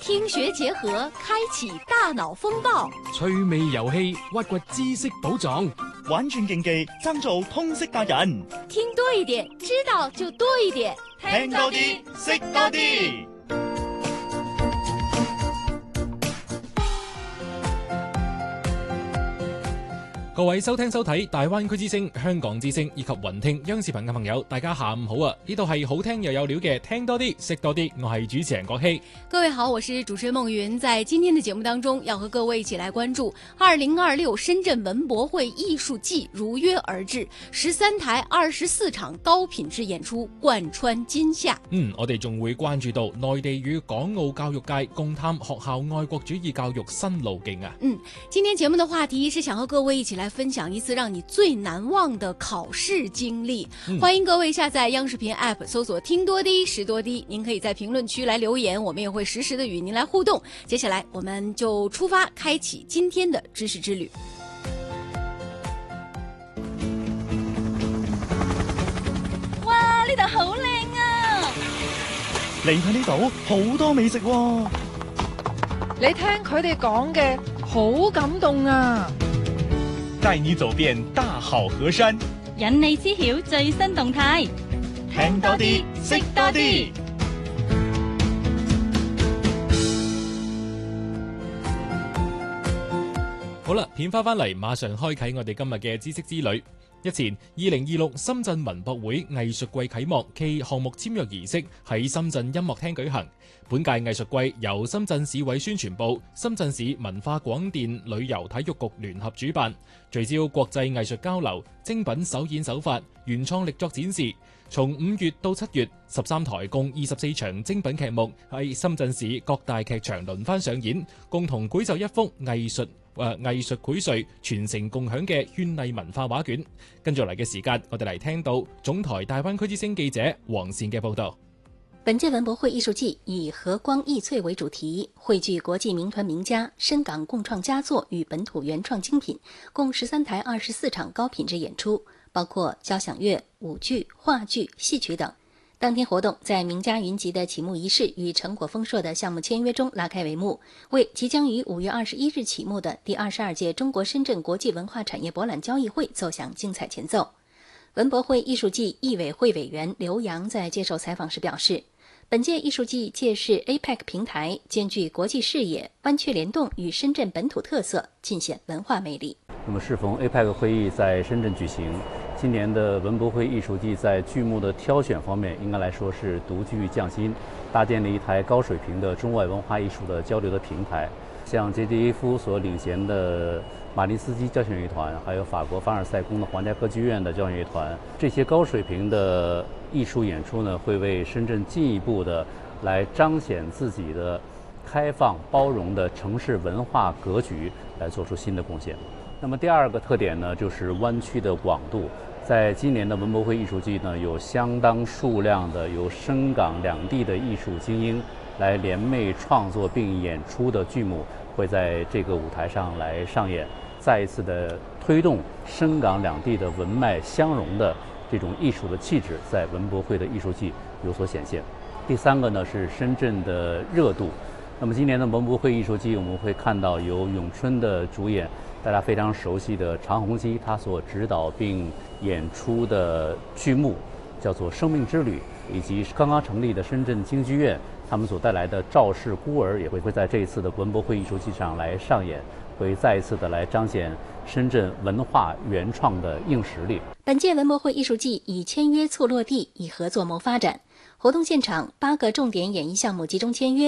听学结合，开启大腦風暴； 趣味遊戲，挖掘知識寶藏； 玩轉競技，爭做通識達人。 聽多一點，知道就多一點。 聽多啲，識多啲。 各位收聽收睇大灣區之聲、香港之聲以及雲聽央視頻嘅朋友，大家下午好啊！呢度係好聽又有料嘅，聽多啲識多啲，我係主持人郭希。 各位好，我是主持人夢雲。在今天的節目當中，要和各位一起來關注2026深圳文博會藝術季如約而至，13台24場高品質演出貫穿今夏。 我哋仲會關注到內地與港澳教育界共探學校愛國主義教育新路徑啊！ 今天節目的話題是想和各位一起來分享一次讓你最難忘的考試經歷。歡迎各位下載央視頻 App 搜索聽多啲識多啲，您可以在評論區來留言，我們也會實時的與您來互動。接下來我們就出發開啟今天的知識之旅。哇，呢度好靚啊！ 嚟睇呢度好多美食喎。 你聽佢哋講嘅好感動啊！ 帶你走遍大好河山， 引你知曉最新動態， 聽多啲，識多啲。 好啦，片翻嚟，馬上開啟我哋今日嘅知識之旅。日前，2026深圳文博會藝術季啟幕暨項目簽約儀式喺深圳音樂廳舉行。本屆藝術季由深圳市委宣傳部、深圳市文化廣電旅遊體育局聯合主辦，聚焦國際藝術交流、精品手演手法、原創力作展示。從5月到7月，13台共24場精品劇目喺深圳市各大劇場輪番上演，共同繪就一幅藝術薈萃傳承共享嘅絢麗文化畫卷。跟住嚟嘅時間，我哋嚟聽到總台大灣區之聲記者黃善嘅報道。 本屆文博會藝術季以和光薈萃為主題，匯聚國際名團名家、深港共創佳作與本土原創精品，共13台24場高品質演出，包括交響樂、舞劇、話劇、戲曲等。當天活動在名家雲集的啟幕儀式與成果豐碩的項目簽約中拉開帷幕，為即將於5月21日啟幕的第22屆中國深圳國際文化產業博覽交易會奏響精彩前奏。文博會藝術季藝委會委員劉洋在接受採訪時表示，本屆藝術季借勢 APEC 平台，兼具國際視野、灣區聯動與深圳本土特色，盡顯文化魅力。 那麼適逢 APEC 會議在深圳舉行，今年的文博會藝術季在劇目的挑選方面，應該來說是獨具匠心，搭建了一台高水平的中外文化藝術的交流的平台。像傑迪耶夫所領銜的馬林斯基交響樂團，還有法國凡爾賽宮的皇家歌劇院的交響樂團，這些高水平的藝術演出呢，會為深圳進一步的來彰顯自己的開放包容的城市文化格局，來做出新的貢獻。那麼第二個特點呢，就是灣區的廣度。在今年的文博會藝術季呢，有相當數量的由深港兩地的藝術精英來聯袂創作並演出的劇目，會在這個舞台上來上演，再一次的推動深港兩地的文脈相融的這種藝術的氣質，在文博會的藝術季有所顯現。第三個呢，是深圳的熱度。那麼今年的文博會藝術季，我們會看到由詠春的主演，大家非常熟悉的常鴻基，他所指導並演出的劇目叫做《生命之旅》，以及剛剛成立的深圳京劇院，他們所帶來的趙氏孤兒也會在這一次的文博會藝術季上來上演，會再一次的來彰顯深圳文化原創的硬實力。 本屆文博會藝術季以簽約促落地，以合作謀發展。活動現場8個重點演藝項目集中簽約，